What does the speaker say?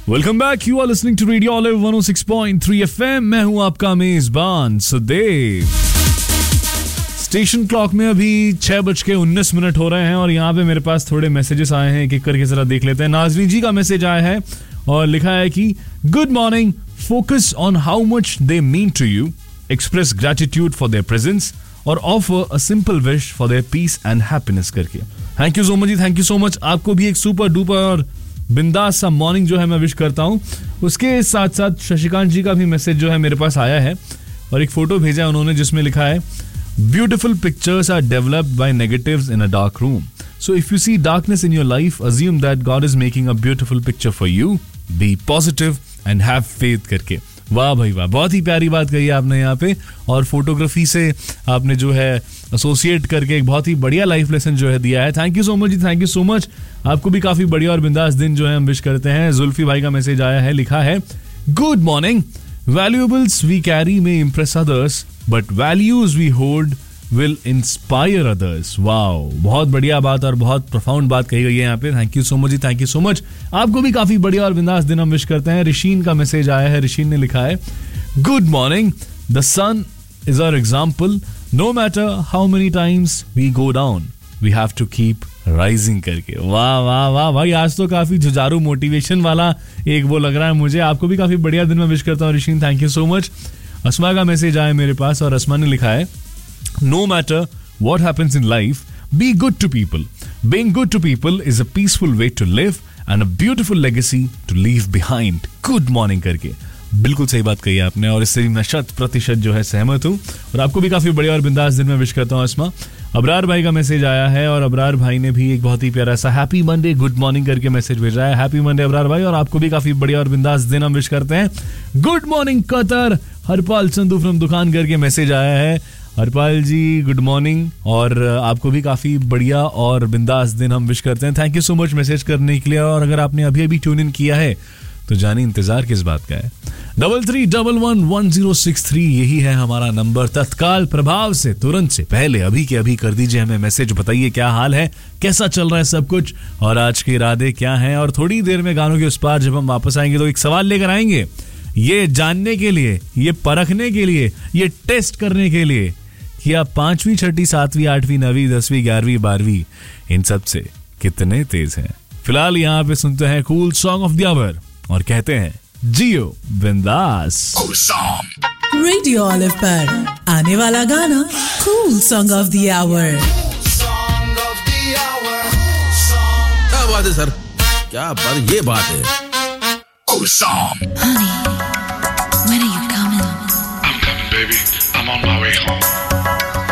Welcome back, you are listening to radio olive 106.3 FM। मैं हूं आपका मेजबान सुदेव। स्टेशन क्लॉक में अभी 6:19 हो रहे हैं और यहाँ पे मेरे पास थोड़े मैसेजेस आए हैं, एक एक करके जरा देख लेते हैं। नाजरीन जी का मैसेज आया है और लिखा है कि good morning, focus on how much they mean to you, express gratitude for their presence और offer a simple wish for their piece and happiness करके। Thank you so much ji, thank you so much. आपको भी एक super duper और बिंदास सा morning जो है मैं विश करता हूँ। उसके साथ साथ शशिकांत जी का भी मैसेज जो है मेरे पास आया है और एक फोटो भेजा है उन्होंने जिसमें लिखा है beautiful pictures are developed by negatives in a dark room, so if you see darkness in your life assume that God is making a beautiful picture for you, B positive and have faith करके। वाह भाई वाह, बहुत ही प्यारी बात कही आपने यहाँ पे और फोटोग्राफी से आपने जो है एसोसिएट करके एक बहुत ही बढ़िया लाइफ लेसन जो है दिया है। Thank you so much ji, thank you so much. आपको भी काफी बढ़िया और बिंदास दिन जो है हम विश करते हैं। जुल्फी भाई का मैसेज आया है, लिखा है good morning, valuables we carry may impress others but values we hold will inspire others. Wow, बहुत बढ़िया बात और बहुत प्रोफाउंड बात कही गई है यहाँ पे। Thank you so much ji, thank you so much. आपको भी काफी बढ़िया और बिंदास दिन हम विश करते हैं। ऋषिन का मैसेज आया है, ऋषिन ने लिखा है good morning, the sun is our example, no matter how many times we go down we have to keep rising करके। वाह वाह वाह भाई, आज तो काफी जुझारू मोटिवेशन वाला एक वो लग रहा है मुझे। आपको भी काफी बढ़िया दिन में विश करता हूँ Rishin, thank you so much. अस्मा का मैसेज आया मेरे पास और अस्मा ने लिखा है no matter what happens in life, be good to people. Being good to people is a peaceful way to live and a beautiful legacy to leave behind. Good morning करके बिल्कुल सही बात कही आपने और इससे मैं 100% जो है सहमत हूँ और आपको भी काफी बढ़िया और बिंदास दिन में विश करता हूँ अस्मा। अबरार भाई का मैसेज आया है और अबरार भाई ने भी एक बहुत ही प्यारा सा हैप्पी मंडे गुड मॉर्निंग करके मैसेज भेजा है। हैप्पी मंडे अबरार भाई, और आपको भी काफी बढ़िया और बिंदास दिन हम विश करते हैं। Good morning Qatar, Harpal Sandhu from दुकान करके मैसेज आया है। हरपाल जी गुड मॉर्निंग और आपको भी काफी बढ़िया और बिंदास दिन हम विश करते हैं। Thank you so much message करने के लिए। और अगर आपने अभी अभी ट्यून इन किया है तो जानिए इंतजार किस बात का है। 33111063 यही है हमारा नंबर। तत्काल प्रभाव से तुरंत से पहले अभी के अभी कर दीजिए हमें मैसेज, बताइए क्या हाल है, कैसा चल रहा है सब कुछ और आज के इरादे क्या हैं। और थोड़ी देर में गानों के उस पार जब हम वापस आएंगे तो एक सवाल लेकर आएंगे, ये जानने के लिए, ये परखने के लिए, ये टेस्ट करने के लिए कि आप 5वीं 6वीं 7वीं 8वीं 9वीं 10वीं 11वीं 12वीं इन सब से कितने तेज हैं। फिलहाल यहाँ पे सुनते हैं cool song of the our और कहते हैं जियो बिंदास। रेडियो ऑलिव पर आने वाला गाना cool song of the our. क्या बात है सर, क्या बात, ये बात है। Cool song. Honey, when are you coming? I'm coming, baby. I'm on my